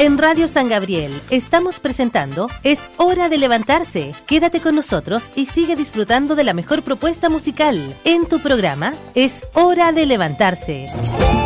En Radio San Gabriel estamos presentando Es Hora de Levantarse. Quédate con nosotros y sigue disfrutando de la mejor propuesta musical en tu programa Es Hora de Levantarse.